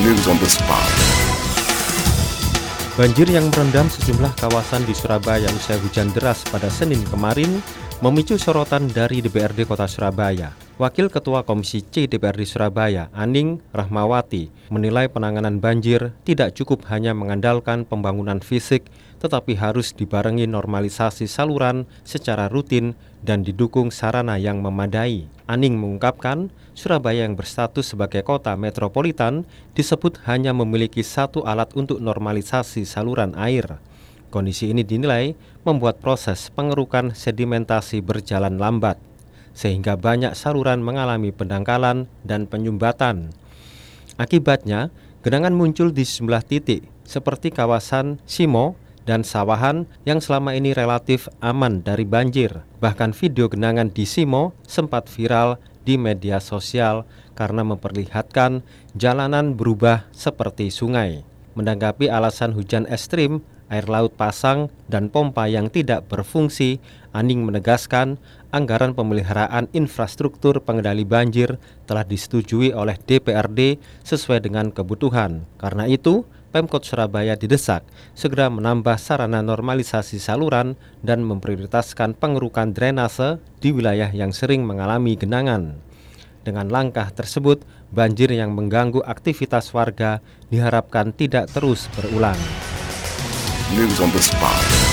News on the spot. Banjir yang merendam sejumlah kawasan di Surabaya usai hujan deras pada Senin kemarin memicu sorotan dari DPRD Kota Surabaya. Wakil Ketua Komisi C DPRD Surabaya, Aning Rahmawati, menilai penanganan banjir tidak cukup hanya mengandalkan pembangunan fisik, tetapi harus dibarengi normalisasi saluran secara rutin dan didukung sarana yang memadai. Aning mengungkapkan, Surabaya yang berstatus sebagai kota metropolitan disebut hanya memiliki satu alat untuk normalisasi saluran air. Kondisi ini dinilai membuat proses pengerukan sedimentasi berjalan lambat, sehingga banyak saluran mengalami pendangkalan dan penyumbatan. Akibatnya, genangan muncul di sejumlah titik, seperti kawasan Simo dan Sawahan yang selama ini relatif aman dari banjir. Bahkan video genangan di Simo sempat viral di media sosial karena memperlihatkan jalanan berubah seperti sungai. Menanggapi alasan hujan ekstrim, air laut pasang, dan pompa yang tidak berfungsi, Aning menegaskan anggaran pemeliharaan infrastruktur pengendali banjir telah disetujui oleh DPRD sesuai dengan kebutuhan. Karena itu, Pemkot Surabaya didesak segera menambah sarana normalisasi saluran dan memprioritaskan pengerukan drainase di wilayah yang sering mengalami genangan. Dengan langkah tersebut, banjir yang mengganggu aktivitas warga diharapkan tidak terus berulang. News on the spot.